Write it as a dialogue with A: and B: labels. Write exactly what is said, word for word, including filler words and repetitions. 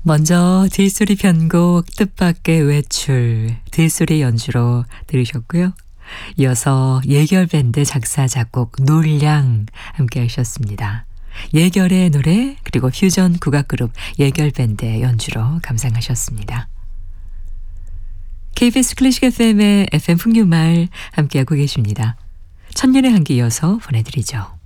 A: 먼저 뒷소리 편곡 뜻밖의 외출 뒷소리 연주로 들으셨고요. 이어서 예결밴드 작사 작곡 놀량 함께 하셨습니다. 예결의 노래 그리고 퓨전 국악그룹 예결밴드의 연주로 감상하셨습니다. 케이비에스 클래식 에프엠의 에프엠 풍류말 함께하고 계십니다. 천년의 한기 이어서 보내드리죠.